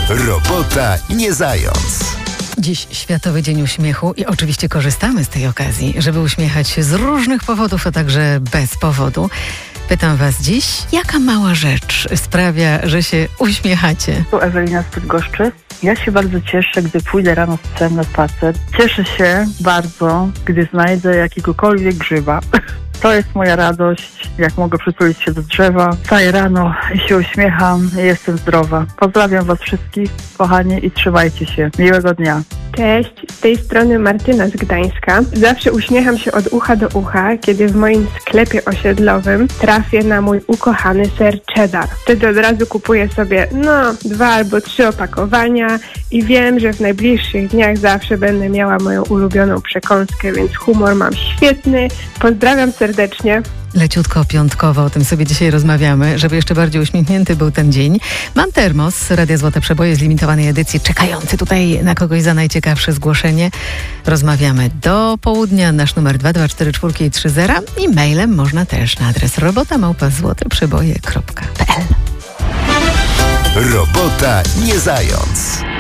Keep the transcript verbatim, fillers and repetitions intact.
Robota nie zając. Dziś Światowy Dzień Uśmiechu i oczywiście korzystamy z tej okazji, żeby uśmiechać się z różnych powodów, a także bez powodu. Pytam Was dziś, jaka mała rzecz sprawia, że się uśmiechacie? Tu Ewelina z Bydgoszczy. Ja się bardzo cieszę, gdy pójdę rano z psem na spacer. Cieszę się bardzo, gdy znajdę jakiegokolwiek grzyba. To jest moja radość, jak mogę przytulić się do drzewa. Wstaję rano i się uśmiecham i jestem zdrowa. Pozdrawiam Was wszystkich, kochani, i trzymajcie się. Miłego dnia. Cześć, z tej strony Martyna z Gdańska. Zawsze uśmiecham się od ucha do ucha, kiedy w moim sklepie osiedlowym trafię na mój ukochany ser cheddar. Wtedy od razu kupuję sobie no dwa albo trzy opakowania i wiem, że w najbliższych dniach zawsze będę miała moją ulubioną przekąskę, więc humor mam świetny. Pozdrawiam serdecznie. Leciutko piątkowo, o tym sobie dzisiaj rozmawiamy, żeby jeszcze bardziej uśmiechnięty był ten dzień. Mam termos Radia Złote Przeboje z limitowanej edycji, czekający tutaj na kogoś za najciekawsze zgłoszenie. Rozmawiamy do południa, nasz numer dwa dwa cztery cztery trzy zero i mailem można też na adres robota małpa złote przeboje kropka p l. Robota nie zając.